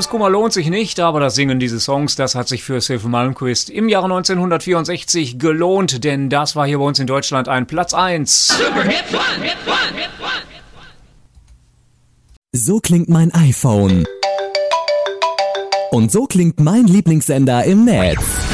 Liebeskummer lohnt sich nicht, aber das Singen dieses Songs, das hat sich für Sylvan Malmkvist im Jahre 1964 gelohnt, denn das war hier bei uns in Deutschland ein Platz 1. Super Hit One, Hit One, Hit One. So klingt mein iPhone. Und so klingt mein Lieblingssender im Netz.